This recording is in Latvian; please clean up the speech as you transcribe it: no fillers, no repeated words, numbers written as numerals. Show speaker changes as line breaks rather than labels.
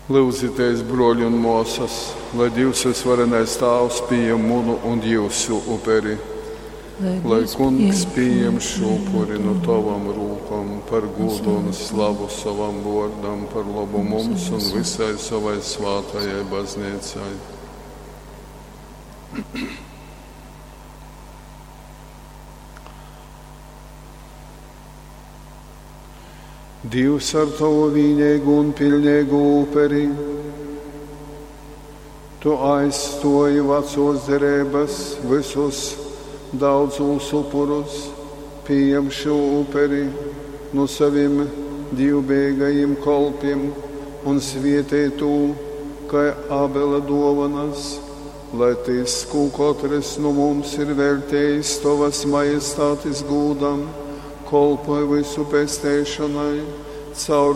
Lūdzieties, broļi un mūsas, lai Dievs visvarenais Tēvs pieņem munu un jūsu upuri, lai Kungs pieņem šo upuri no tavam rūkam par godu un slavu savam vārdam, par labu mums un visai savai svātajai baznīcai. Dievs ar tavu vienīgu un pilnīgu upuri, tu aizstoji vecos derības visus daudzus upurus, pieņem šo upuri no saviem dievbijīgajiem kalpiem un svietī tu, kā Abela dovanas, lai tis, ko katrs no mums ir veltējis tavas majestātes gūdam, kolpoja visu pestēšanai, caur